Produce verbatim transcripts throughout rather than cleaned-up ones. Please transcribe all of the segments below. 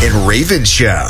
and Raven Show.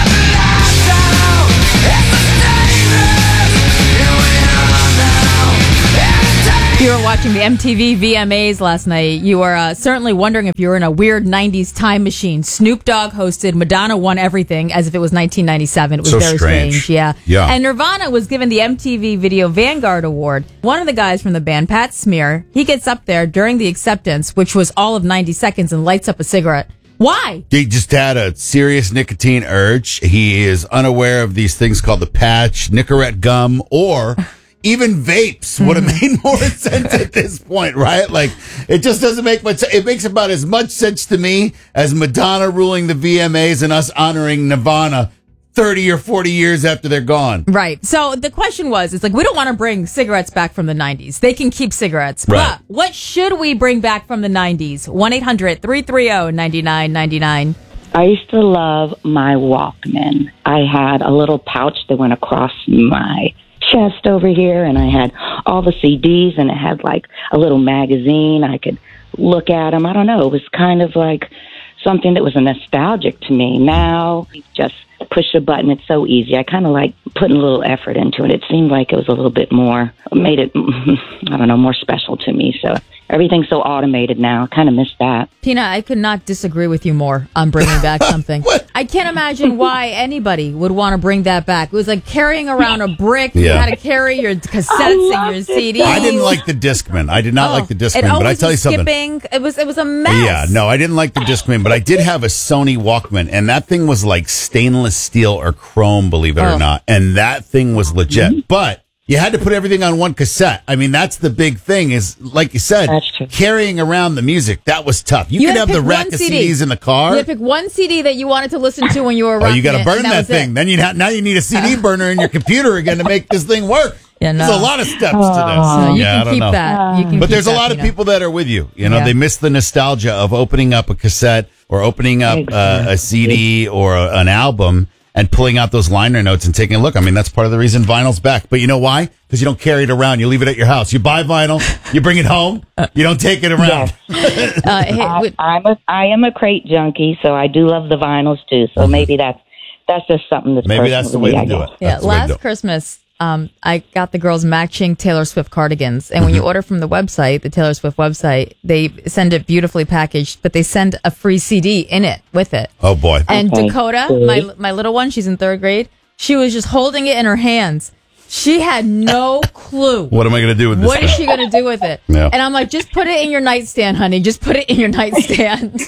If you were watching the M T V V M As last night, you were uh, certainly wondering if you were in a weird nineties time machine. Snoop Dogg hosted, Madonna won everything as if it was nineteen ninety-seven. It was So very strange. strange. Yeah. Yeah. And Nirvana was given the M T V Video Vanguard Award. One of the guys from the band, Pat Smear, he gets up there during the acceptance, which was all of ninety seconds, and lights up a cigarette. Why? He just had a serious nicotine urge. He is unaware of these things called the patch, Nicorette gum, or even vapes would have made more sense at this point, right? Like, it just doesn't make much sense. It makes about as much sense to me as Madonna ruling the V M As and us honoring Nirvana thirty or forty years after they're gone. Right. So the question was, it's like, we don't want to bring cigarettes back from the nineties. They can keep cigarettes. Right. But what should we bring back from the nineties? one eight hundred three three zero nine nine nine nine. I used to love my Walkman. I had a little pouch that went across my chest over here, and I had all the C Ds, and it had like a little magazine. I could look at them. I don't know. It was kind of like something that was a nostalgic to me. Now, you just push a button. It's so easy. I kind of like putting a little effort into it. It seemed like it was a little bit more, made it, I don't know, more special to me. So everything's so automated now. I kind of miss that. Tina, I could not disagree with you more on bringing back something. I can't imagine why anybody would want to bring that back. It was like carrying around a brick. You Yeah. had to carry your cassettes and your C Ds. I didn't like the Discman. I did not Oh, like the it Discman, but I always tell you was something. skipping. It was, it was a mess. Yeah, no, I didn't like the Discman, but I did have a Sony Walkman, and that thing was like stainless steel or chrome, believe it Oh. or not. And that thing was legit. But you had to put everything on one cassette. I mean, that's the big thing is, like you said, That's true. carrying around the music. That was tough. You, You could had have to the pick rack one of C D. C Ds in the car. You had to pick one C D that you wanted to listen to when you were Oh, rocking you got to it, burn and that, was thing. it. Then you now you need a C D burner in your computer again to make this thing work. Yeah, no. There's a lot of steps to this. So you yeah, I can don't keep know. that. You can But keep there's a that, lot of Tina. people that are with you. You know, Yeah. they miss the nostalgia of opening up a cassette or opening up uh, a C D or a, an album and pulling out those liner notes and taking a look. I mean, that's part of the reason vinyl's back. But you know why? Because you don't carry it around. You leave it at your house. You buy vinyl, you bring it home, you don't take it around. Uh, hey, I, wait, I'm a, I am a crate junkie, so I do love the vinyls too. So maybe that's that's just something that's Maybe personal that's the to way me, to I do guess. it. yeah, That's the way to do last it. Christmas, um, I got the girls matching Taylor Swift cardigans. And when you order from the website, the Taylor Swift website, they send it beautifully packaged, but they send a free C D in it with it. Oh, boy. And Okay. Dakota, my my little one, she's in third grade, she was just holding it in her hands. She had no clue. What am I going to do with this? What is thing? she going to do with it? Yeah. And I'm like, just put it in your nightstand, honey. Just put it in your nightstand.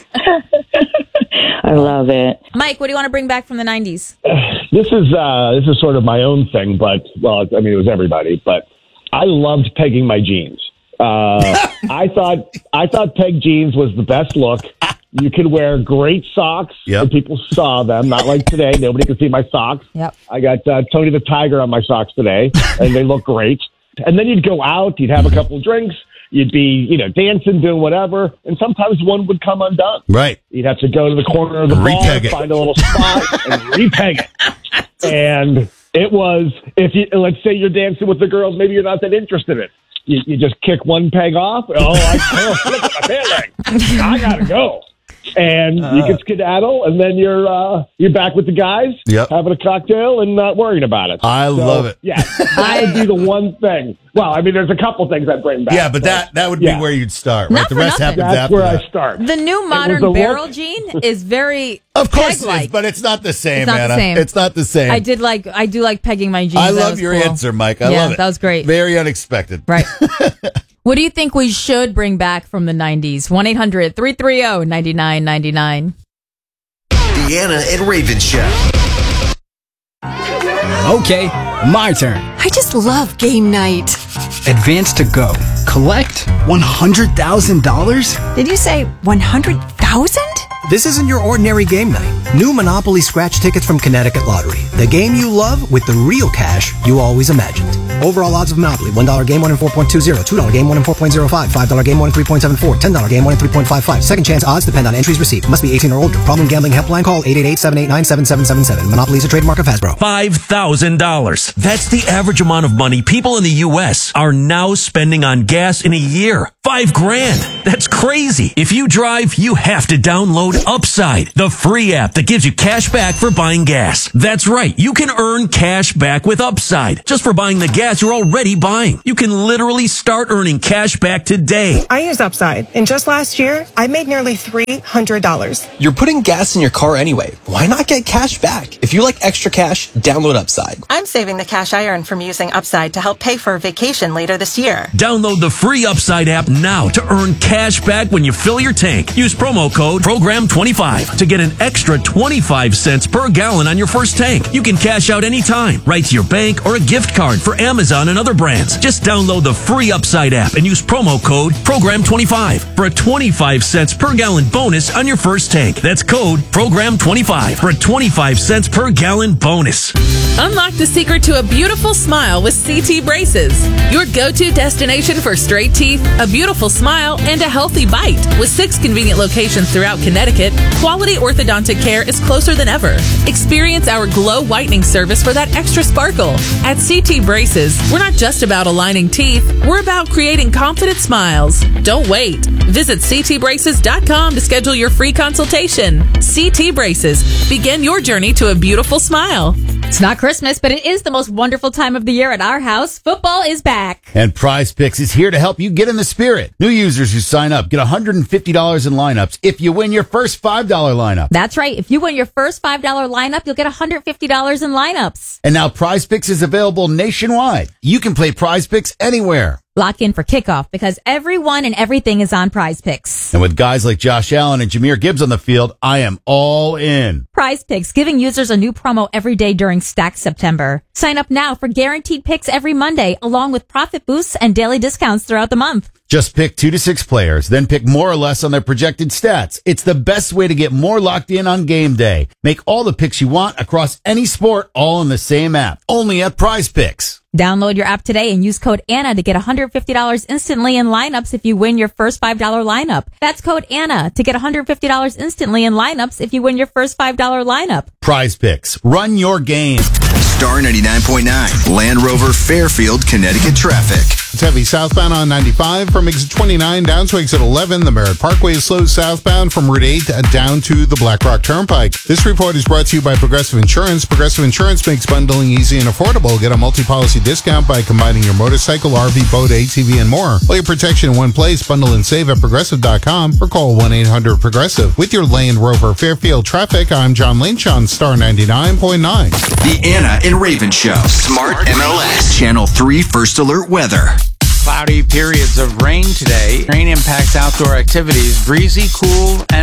I love it. Mike, what do you want to bring back from the nineties? This is uh, this is sort of my own thing, but well, I mean, it was everybody. But I loved pegging my jeans. Uh, I thought I thought peg jeans was the best look. You could wear great socks, Yep. and people saw them. Not like today; nobody can see my socks. Yep. I got uh, Tony the Tiger on my socks today, and they look great. And then you'd go out, you'd have a couple of drinks, you'd be, you know, dancing, doing whatever, and sometimes one would come undone. Right. You'd have to go to the corner of the bar, Repeg it. find a little spot, and repeg it. And it was, if you, let's say you're dancing with the girls, maybe you're not that interested in it. You, you just kick one peg off. Oh, I can't flip my pant leg. I gotta go. And you can skedaddle, and then you're uh, you're back with the guys, Yep. having a cocktail and not worrying about it. I So, love it. Yeah, that would be the one thing. Well, I mean, there's a couple things I'd bring back. Yeah, but that, that would be yeah. where you'd start, right? Not the for rest nothing. happens That's after where that. I start. The new was modern the barrel look. jean is very Of course it is, peg-like. but it's not the same, It's not the Anna. same. It's not the same. I did like I do like pegging my jeans. I That love was your cool. answer, Mike. I Yeah, love it. that was great. Very unexpected. Right. What do you think we should bring back from the nineties? one eight hundred three three zero nine nine nine nine. The Anna and Raven Show. Okay, my turn. I just love game night. Advance to go. Collect one hundred thousand dollars? Did you say one hundred thousand? This isn't your ordinary game night. New Monopoly scratch tickets from Connecticut Lottery. The game you love with the real cash you always imagined. Overall odds of Monopoly. one dollar game, one in four point two zero. two dollar game, one in four point zero five. five dollar game, one in three point seven four. ten dollar game, one in three point five five. Second chance odds depend on entries received. Must be eighteen or older. Problem gambling helpline call eight eight eight, seven eight nine, seven seven seven seven. Monopoly is a trademark of Hasbro. five thousand dollars. That's the average amount of money people in the U S are now spending on gas in a year. Five grand. That's crazy. If you drive, you have to download Upside, the free app that gives you cash back for buying gas. That's right. You can earn cash back with Upside just for buying the gas you're already buying. You can literally start earning cash back today. I use Upside, and just last year, I made nearly three hundred dollars. You're putting gas in your car anyway. Why not get cash back? If you like extra cash, download Upside. I'm saving the cash I earn from using Upside to help pay for a vacation later this year. Download the free Upside app now to earn cash back when you fill your tank. Use promo code program twenty-five to get an extra twenty-five cents per gallon on your first tank. You can cash out anytime, right to your bank or a gift card for Amazon and other brands. Just download the free Upside app and use promo code program twenty-five for a twenty-five cents per gallon bonus on your first tank. That's code program twenty-five for a twenty-five cents per gallon bonus. Unlock the secret to a beautiful smile with C T Braces. Your go-to destination for straight teeth, a beautiful smile, and a healthy bite. With six convenient locations throughout Connecticut, quality orthodontic care is closer than ever. Experience our glow whitening service for that extra sparkle. At C T Braces, we're not just about aligning teeth, we're about creating confident smiles. Don't wait. Visit c t braces dot com to schedule your free consultation. C T Braces. Begin your journey to a beautiful smile. It's not Christmas, but it is the most wonderful time of the year at our house. Football is back. And Prize Picks is here to help you get in the spirit. New users who sign up get one hundred fifty dollars in lineups if you win your first five dollar lineup. That's right. If you win your first five dollar lineup, you'll get one hundred fifty dollars in lineups. And now Prize Picks is available nationwide. You can play Prize Picks anywhere. Lock in for kickoff because everyone and everything is on Prize Picks. And with guys like Josh Allen and Jahmyr Gibbs on the field, I am all in. Prize Picks, giving users a new promo every day during Stack September. Sign up now for guaranteed picks every Monday, along with profit boosts and daily discounts throughout the month. Just pick two to six players, then pick more or less on their projected stats. It's the best way to get more locked in on game day. Make all the picks you want across any sport, all in the same app. Only at Prize Picks. Download your app today and use code Anna to get one hundred fifty dollars instantly in lineups if you win your first five dollar lineup. That's code Anna to get one hundred fifty dollars instantly in lineups if you win your first five dollar lineup. Prize Picks. Run your game. Star ninety-nine point nine. Land Rover Fairfield, Connecticut traffic. It's heavy southbound on ninety-five from exit twenty-nine down to exit eleven. The Merritt Parkway is slow southbound from Route eight down to the Black Rock Turnpike. This report is brought to you by Progressive Insurance. Progressive Insurance makes bundling easy and affordable. Get a multi-policy discount by combining your motorcycle, R V, boat, A T V, and more. All your protection in one place. Bundle and save at progressive dot com or call one eight hundred progressive. With your Land Rover Fairfield traffic, I'm John Lynch on Star ninety-nine point nine. The Anna and Raven Show. Smart M L S. Channel three First Alert Weather. Cloudy periods of rain today. Rain impacts outdoor activities. Breezy, cool, and